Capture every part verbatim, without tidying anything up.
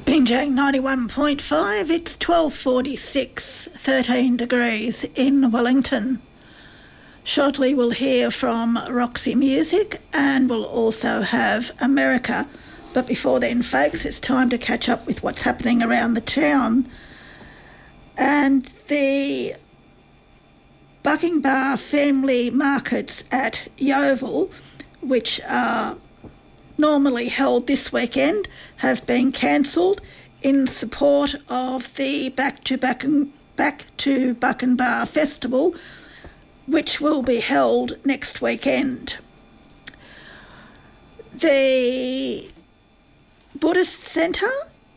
Binjang ninety-one point five, it's twelve forty-six, thirteen degrees in Wellington. Shortly we'll hear from Roxy Music and we'll also have America. But before then, folks, it's time to catch up with what's happening around the town. And the Bucking Bar family markets at Yeovil, which are normally held this weekend, have been cancelled in support of the Back to Bucking, Back to Bucking Bar Festival, which will be held next weekend. The Buddhist Centre,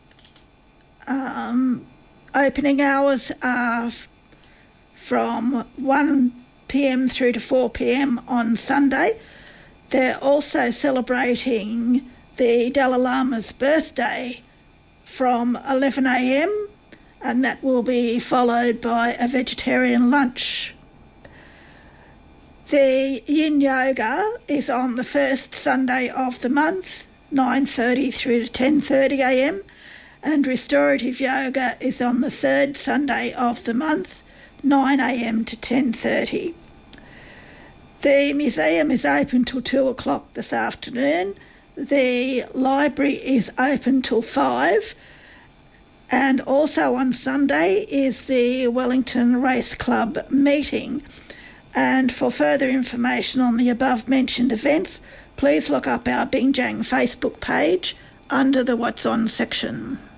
um, opening hours are from one p m through to four p m on Sunday. They're also celebrating the Dalai Lama's birthday from eleven a m and that will be followed by a vegetarian lunch. The Yin Yoga is on the first Sunday of the month, nine thirty through to ten thirty a m, and Restorative Yoga is on the third Sunday of the month, nine a m to ten thirty. The museum is open till two o'clock this afternoon. The library is open till five. And also on Sunday is the Wellington Race Club meeting. And for further information on the above mentioned events, please look up our Binjang Facebook page under the What's On section.